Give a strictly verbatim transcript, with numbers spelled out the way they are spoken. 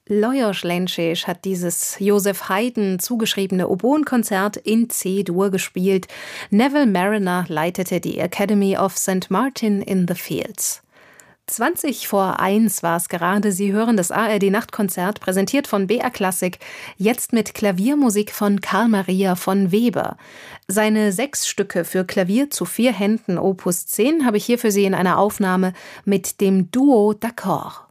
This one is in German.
Lajos Lenčić hat dieses Joseph Haydn zugeschriebene Oboenkonzert in C-Dur gespielt. Neville Marriner leitete die Academy of Saint Martin in the Fields. zwanzig vor eins war es gerade. Sie hören das A R D-Nachtkonzert, präsentiert von B R Klassik, jetzt mit Klaviermusik von Carl Maria von Weber. Seine sechs Stücke für Klavier zu vier Händen Opus zehn habe ich hier für Sie in einer Aufnahme mit dem Duo d'Accord.